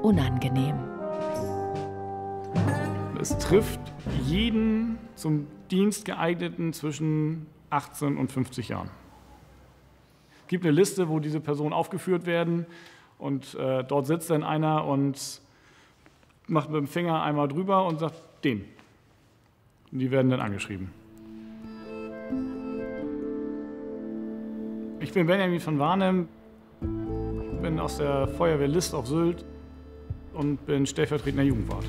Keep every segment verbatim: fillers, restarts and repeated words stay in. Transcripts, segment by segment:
unangenehm. Es trifft jeden zum Dienst geeigneten zwischen achtzehn und fünfzig Jahren. Es gibt eine Liste, wo diese Personen aufgeführt werden und äh, dort sitzt dann einer und macht mit dem Finger einmal drüber und sagt, den. Und die werden dann angeschrieben. Ich bin Benjamin von Warnem, bin aus der Feuerwehr List auf Sylt und bin stellvertretender Jugendwart.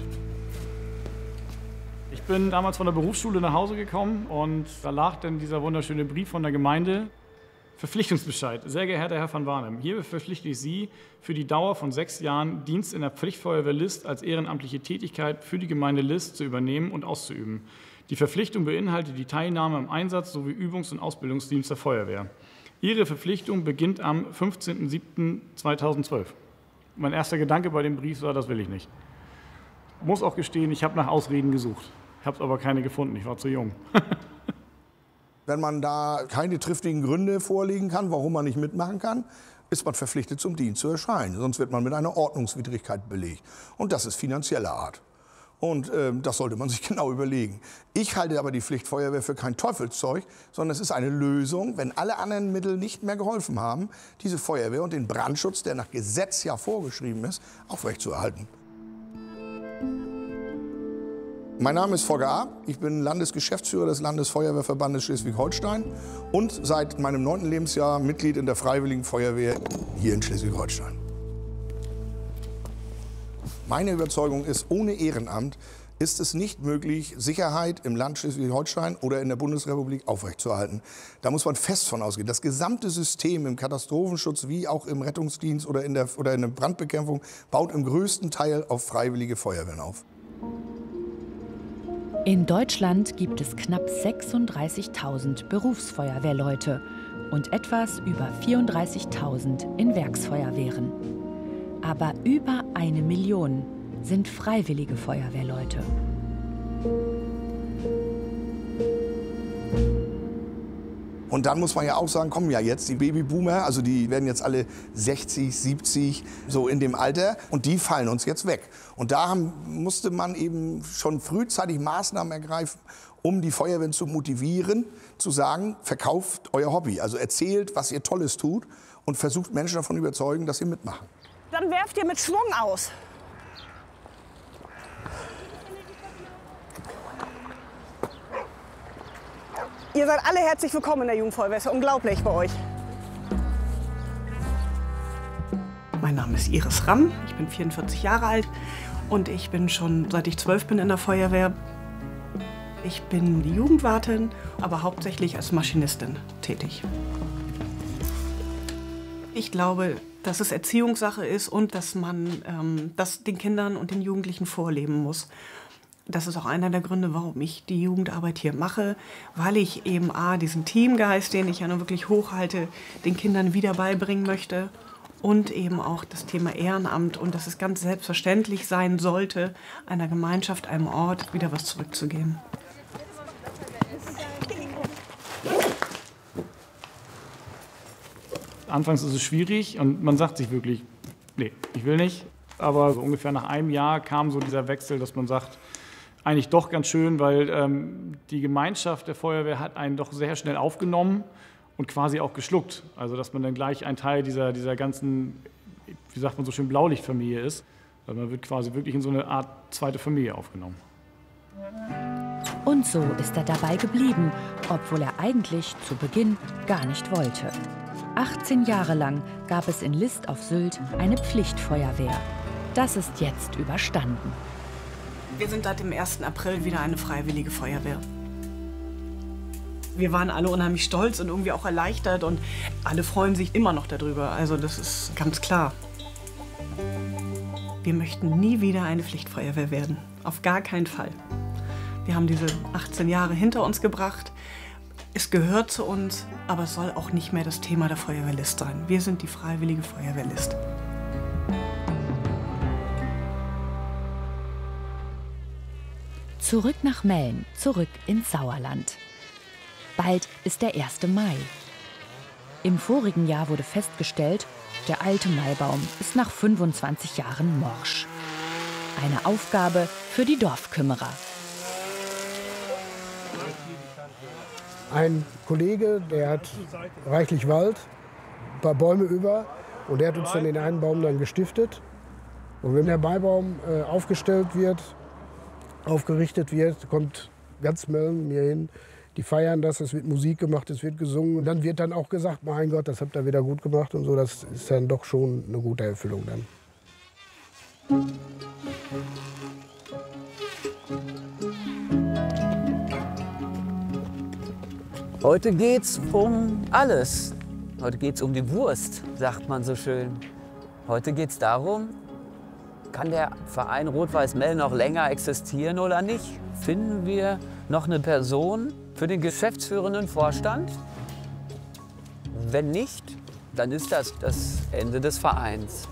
Ich bin damals von der Berufsschule nach Hause gekommen und da lag dann dieser wunderschöne Brief von der Gemeinde. Verpflichtungsbescheid. Sehr geehrter Herr von Warnem, hiermit verpflichte ich Sie, für die Dauer von sechs Jahren Dienst in der Pflichtfeuerwehr List als ehrenamtliche Tätigkeit für die Gemeinde List zu übernehmen und auszuüben. Die Verpflichtung beinhaltet die Teilnahme am Einsatz sowie Übungs- und Ausbildungsdienst der Feuerwehr. Ihre Verpflichtung beginnt am fünfzehnten siebten zweitausendzwölf. Mein erster Gedanke bei dem Brief war, das will ich nicht. Ich muss auch gestehen, ich habe nach Ausreden gesucht. Ich habe aber keine gefunden, ich war zu jung. Wenn man da keine triftigen Gründe vorlegen kann, warum man nicht mitmachen kann, ist man verpflichtet, zum Dienst zu erscheinen. Sonst wird man mit einer Ordnungswidrigkeit belegt. Und das ist finanzieller Art. Und äh, das sollte man sich genau überlegen. Ich halte aber die Pflichtfeuerwehr für kein Teufelszeug, sondern es ist eine Lösung, wenn alle anderen Mittel nicht mehr geholfen haben, diese Feuerwehr und den Brandschutz, der nach Gesetz ja vorgeschrieben ist, aufrechtzuerhalten. Mein Name ist Volker A. Ich bin Landesgeschäftsführer des Landesfeuerwehrverbandes Schleswig-Holstein und seit meinem neunten Lebensjahr Mitglied in der Freiwilligen Feuerwehr hier in Schleswig-Holstein. Meine Überzeugung ist, ohne Ehrenamt ist es nicht möglich, Sicherheit im Land Schleswig-Holstein oder in der Bundesrepublik aufrechtzuerhalten. Da muss man fest von ausgehen. Das gesamte System im Katastrophenschutz wie auch im Rettungsdienst oder in der, oder in der Brandbekämpfung baut im größten Teil auf freiwillige Feuerwehren auf. In Deutschland gibt es knapp sechsunddreißigtausend Berufsfeuerwehrleute und etwas über vierunddreißigtausend in Werksfeuerwehren. Aber über eine Million sind freiwillige Feuerwehrleute. Und dann muss man ja auch sagen, kommen ja jetzt die Babyboomer, also die werden jetzt alle sechzig, siebzig, so in dem Alter. Und die fallen uns jetzt weg. Und da haben, musste man eben schon frühzeitig Maßnahmen ergreifen, um die Feuerwehren zu motivieren, zu sagen, verkauft euer Hobby. Also erzählt, was ihr Tolles tut und versucht Menschen davon überzeugen, dass sie mitmachen. Dann werft ihr mit Schwung aus. Ihr seid alle herzlich willkommen in der Jugendfeuerwehr. Es ist unglaublich bei euch. Mein Name ist Iris Ramm, ich bin vierundvierzig Jahre alt und ich bin schon seit ich zwölf bin in der Feuerwehr. Ich bin die Jugendwartin, aber hauptsächlich als Maschinistin tätig. Ich glaube, dass es Erziehungssache ist und dass man ähm, das den Kindern und den Jugendlichen vorleben muss. Das ist auch einer der Gründe, warum ich die Jugendarbeit hier mache, weil ich eben A, diesen Teamgeist, den ich ja nun wirklich hochhalte, den Kindern wieder beibringen möchte und eben auch das Thema Ehrenamt und dass es ganz selbstverständlich sein sollte, einer Gemeinschaft, einem Ort wieder was zurückzugeben. Anfangs ist es schwierig und man sagt sich wirklich, nee, ich will nicht. Aber so ungefähr nach einem Jahr kam so dieser Wechsel, dass man sagt, eigentlich doch ganz schön, weil ähm, die Gemeinschaft der Feuerwehr hat einen doch sehr schnell aufgenommen und quasi auch geschluckt. Also dass man dann gleich ein Teil dieser, dieser ganzen, wie sagt man so schön, Blaulichtfamilie ist. Also man wird quasi wirklich in so eine Art zweite Familie aufgenommen. Und so ist er dabei geblieben, obwohl er eigentlich zu Beginn gar nicht wollte. achtzehn Jahre lang gab es in List auf Sylt eine Pflichtfeuerwehr. Das ist jetzt überstanden. Wir sind seit dem ersten April wieder eine freiwillige Feuerwehr. Wir waren alle unheimlich stolz und irgendwie auch erleichtert und alle freuen sich immer noch darüber. Also das ist ganz klar. Wir möchten nie wieder eine Pflichtfeuerwehr werden. Auf gar keinen Fall. Wir haben diese achtzehn Jahre hinter uns gebracht. Es gehört zu uns, aber es soll auch nicht mehr das Thema der Feuerwehrlist sein. Wir sind die freiwillige Feuerwehrlist. Zurück nach Mellen, zurück ins Sauerland. Bald ist der erste Mai. Im vorigen Jahr wurde festgestellt, Der alte Maibaum ist nach fünfundzwanzig Jahren morsch. Eine Aufgabe für die Dorfkümmerer. Ein Kollege, der hat reichlich Wald, ein paar Bäume über, und der hat uns dann den einen Baum dann gestiftet. Und wenn der Maibaum äh, aufgestellt wird, aufgerichtet wird, kommt ganz Mölln mir hin. Die feiern das, es wird Musik gemacht, es wird gesungen. Und dann wird dann auch gesagt, mein Gott, das habt ihr wieder gut gemacht und so. Das ist dann doch schon eine gute Erfüllung dann. Heute geht's um alles. Heute geht's um die Wurst, sagt man so schön. Heute geht's darum, kann der Verein Rot-Weiß Mellen noch länger existieren oder nicht? Finden wir noch eine Person für den geschäftsführenden Vorstand? Wenn nicht, dann ist das das Ende des Vereins.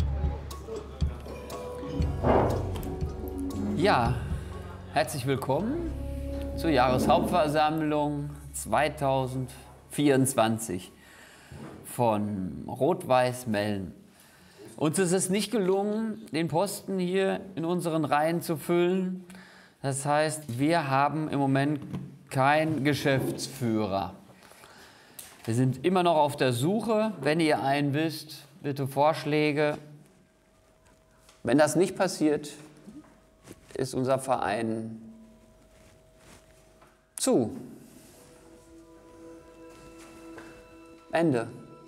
Ja, herzlich willkommen zur Jahreshauptversammlung zweitausendvierundzwanzig von Rot-Weiß Mellen. Uns ist es nicht gelungen, den Posten hier in unseren Reihen zu füllen. Das heißt, wir haben im Moment keinen Geschäftsführer. Wir sind immer noch auf der Suche. Wenn ihr einen wisst, bitte Vorschläge. Wenn das nicht passiert, ist unser Verein zu. Ende.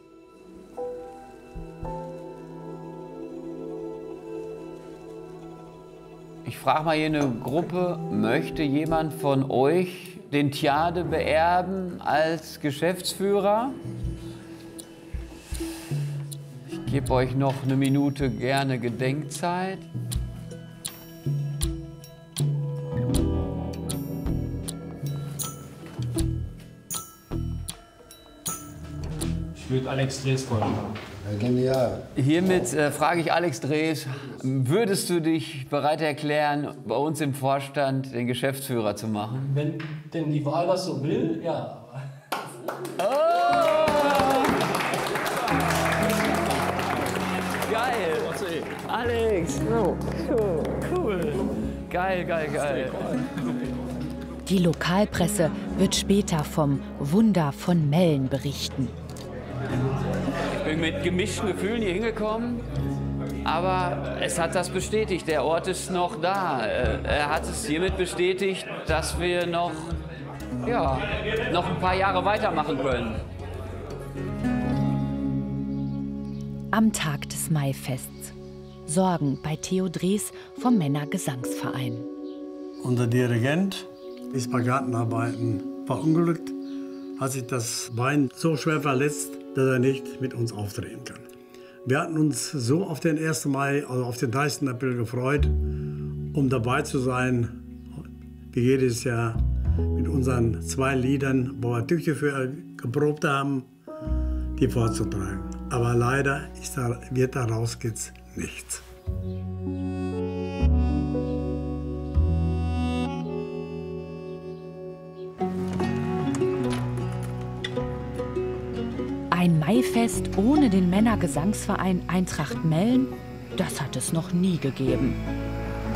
Ich frage mal hier eine Gruppe, möchte jemand von euch den Tjade beerben als Geschäftsführer? Ich gebe euch noch eine Minute gerne Gedenkzeit. Ich würde Alex Drees vorschlagen. Ja, genial. Hiermit äh, frage ich Alex Drees, würdest du dich bereit erklären, bei uns im Vorstand den Geschäftsführer zu machen? Wenn denn die Wahl das so will, ja. Oh! Geil! Alex! Oh, cool. cool. Geil, geil, geil. Die Lokalpresse wird später vom Wunder von Mellen berichten. Ich bin mit gemischten Gefühlen hier hingekommen, aber es hat das bestätigt. Der Ort ist noch da. Er hat es hiermit bestätigt, dass wir noch, ja, noch ein paar Jahre weitermachen können. Am Tag des Maifests. Sorgen bei Theo Drees vom Männergesangsverein. Unser Dirigent ist bei Gartenarbeiten verunglückt, hat sich das Bein so schwer verletzt, dass er nicht mit uns auftreten kann. Wir hatten uns so auf den ersten Mai, also auf den dreißigsten April gefreut, um dabei zu sein, wie jedes Jahr mit unseren zwei Liedern, wo wir Tücher für geprobt haben, die vorzutragen. Aber leider ist da, wird daraus geht's nichts. Ein Maifest ohne den Männergesangsverein Eintracht Mellen, das hat es noch nie gegeben.